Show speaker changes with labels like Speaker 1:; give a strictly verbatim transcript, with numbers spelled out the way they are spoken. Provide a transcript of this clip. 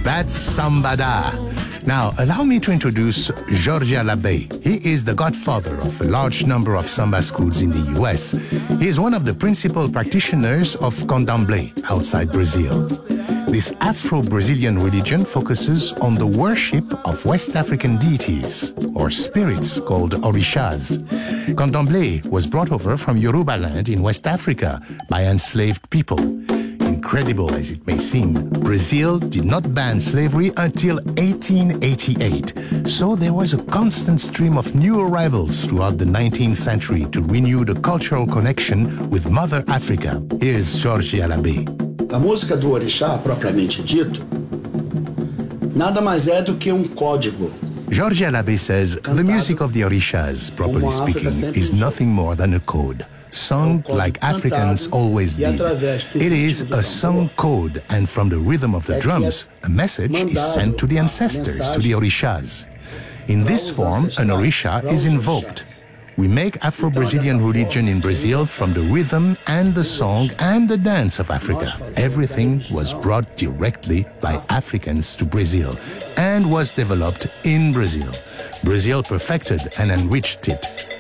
Speaker 1: That's Sambada. Now, allow me to introduce Jorge Alabé. He is the godfather of a large number of samba schools in the U S. He is one of the principal practitioners of Candomblé outside Brazil. This Afro-Brazilian religion focuses on the worship of West African deities, or spirits called orishas. Candomblé was brought over from Yoruba land in West Africa by enslaved people. Incredible as it may seem, Brazil did not ban slavery until eighteen eighty-eight. So there was a constant stream of new arrivals throughout the nineteenth century to renew the cultural connection with Mother Africa. Here's Jorge Alabé.
Speaker 2: A música do orixá, propriamente dito, nada mais é do que um código.
Speaker 1: Jorge Alabé says the music of the orishas, properly speaking, is nothing more than a code, sung like Africans always did. It is a sung code, and from the rhythm of the drums, a message is sent to the ancestors, to the orishas. In this form, an orisha is invoked. We make Afro-Brazilian religion in Brazil from the rhythm and the song and the dance of Africa. Everything was brought directly by Africans to Brazil and was developed in Brazil. Brazil perfected and enriched it.